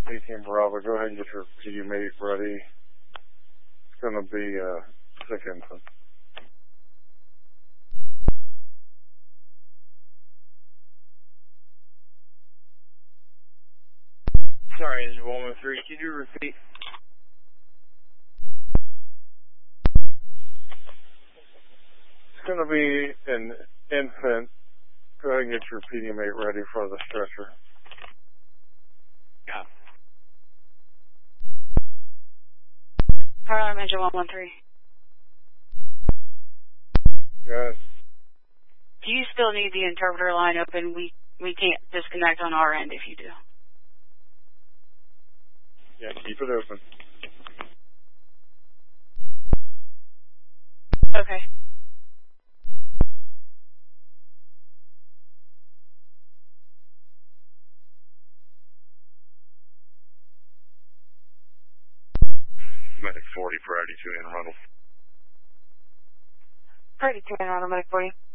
18 Bravo, go ahead and get your PD mate ready. It's going to be sick infant. Sorry, this is 113. Can you repeat? It's going to be an infant. Go ahead and get your PD mate ready for the stretcher. Yeah. Power Major 113. Yes. Do you still need the interpreter line open? We can't disconnect on our end if you do. Yeah, keep it open. Okay. Medic 40, priority 2 in Ronald. Priority 2 in Ronald, Medic 40.